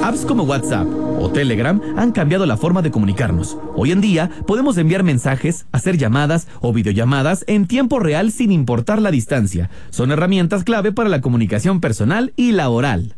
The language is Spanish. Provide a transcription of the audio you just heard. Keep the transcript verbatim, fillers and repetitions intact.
Apps como WhatsApp o Telegram han cambiado la forma de comunicarnos. Hoy en día podemos enviar mensajes, hacer llamadas o videollamadas en tiempo real sin importar la distancia. Son herramientas clave para la comunicación personal y laboral.